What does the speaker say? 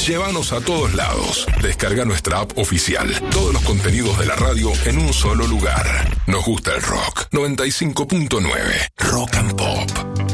Llévanos a todos lados. Descarga nuestra app oficial. Todos los contenidos de la radio en un solo lugar. Nos gusta el rock. 95.9. Rock and Pop.